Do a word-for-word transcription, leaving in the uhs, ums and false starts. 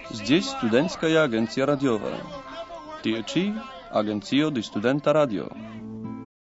Здесь студентская агенция радиовая. Tie ĉi agencio de Studenta Radio.